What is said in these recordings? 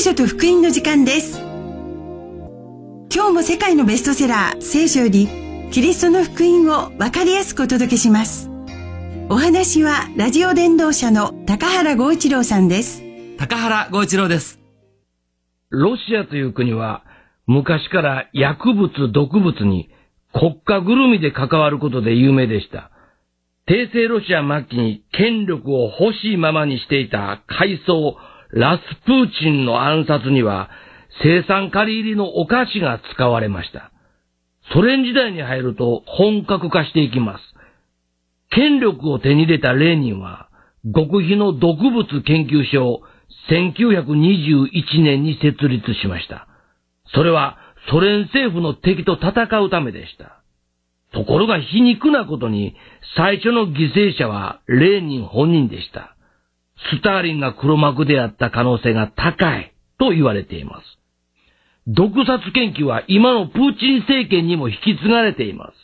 書と福音の時間です。今日も世界のベストセラー聖書よりキリストの福音を分かりやすくお届けします。お話はラジオ伝道者の高原剛一郎さんです。 高原剛一郎です。ロシアという国は昔から薬物毒物に国家ぐるみで関わることで有名でした。帝政ロシア末期に権力を欲しいままにしていた階層ラスプーチンの暗殺には生産借り入りのお菓子が使われました。ソ連時代に入ると本格化していきます。権力を手に入れたレーニンは極秘の毒物研究所を1921年に設立しました。それはソ連政府の敵と戦うためでした。ところが皮肉なことに最初の犠牲者はレーニン本人でした。スターリンが黒幕であった可能性が高いと言われています。毒殺研究は今のプーチン政権にも引き継がれています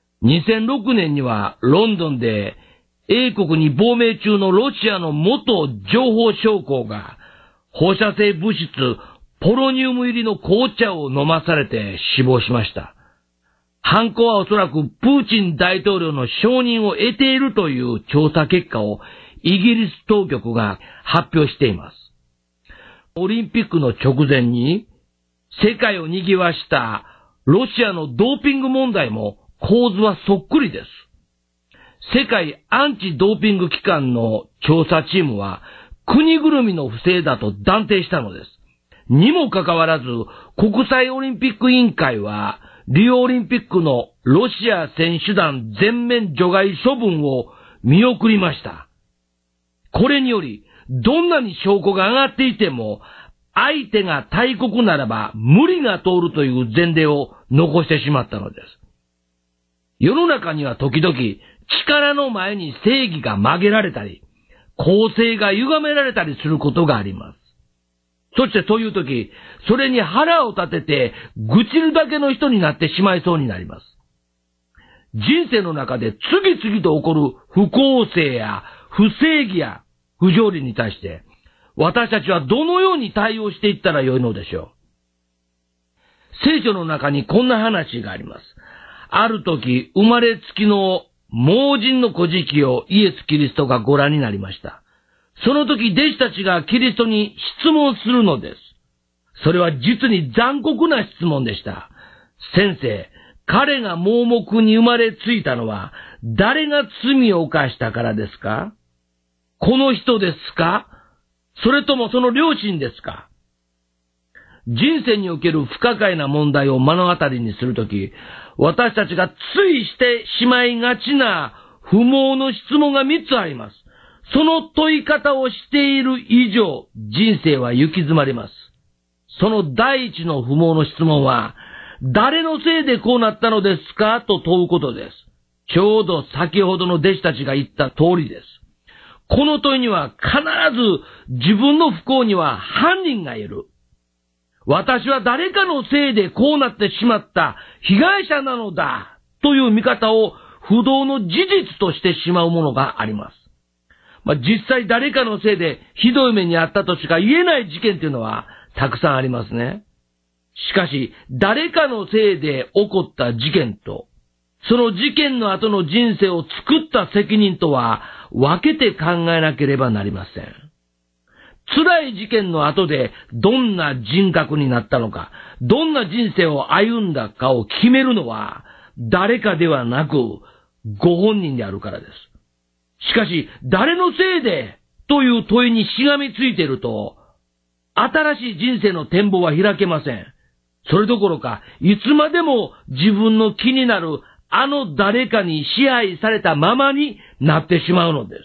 。2006年にはロンドンで英国に亡命中のロシアの元情報将校が放射性物質ポロニウム入りの紅茶を飲まされて死亡しました。犯行はおそらくプーチン大統領の承認を得ているという調査結果をイギリス当局が発表しています。オリンピックの直前に世界を賑わしたロシアのドーピング問題も構図はそっくりです。世界アンチドーピング機関の調査チームは国ぐるみの不正だと断定したのです。にもかかわらず国際オリンピック委員会はリオオリンピックのロシア選手団全面除外処分を見送りました。これによりどんなに証拠が上がっていても相手が大国ならば無理が通るという前例を残してしまったのです。世の中には時々力の前に正義が曲げられたり公正が歪められたりすることがあります。そしてそういう時、それに腹を立てて愚痴るだけの人になってしまいそうになります。人生の中で次々と起こる不公正や不正義や不条理に対して私たちはどのように対応していったらよいのでしょう。聖書の中にこんな話があります。ある時、生まれつきの盲人の孤児をイエス・キリストがご覧になりました。その時、弟子たちがキリストに質問するのです。それは実に残酷な質問でした。先生、彼が盲目に生まれついたのは誰が罪を犯したからですか？この人ですか？それともその両親ですか？人生における不可解な問題を目の当たりにするとき、私たちがついしてしまいがちな不毛の質問が3つあります。その問い方をしている以上、人生は行き詰まります。その第一の不毛の質問は、誰のせいでこうなったのですかと問うことです。ちょうど先ほどの弟子たちが言った通りです。この問いには必ず自分の不幸には犯人がいる。私は誰かのせいでこうなってしまった被害者なのだという見方を不動の事実としてしまうものがあります。実際誰かのせいでひどい目にあったとしか言えない事件というのはたくさんありますね。しかし誰かのせいで起こった事件とその事件の後の人生を作った責任とは分けて考えなければなりません。辛い事件の後でどんな人格になったのか、どんな人生を歩んだかを決めるのは誰かではなくご本人であるからです。しかし、誰のせいでという問いにしがみついていると、新しい人生の展望は開けません。それどころか、いつまでも自分の気になるあの誰かに支配されたままになってしまうのです。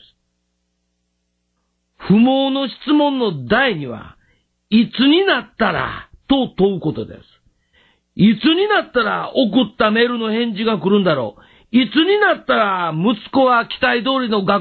不毛の質問の第2は、いつになったらと問うことです。いつになったら送ったメールの返事が来るんだろう。いつになったら息子は期待通りの学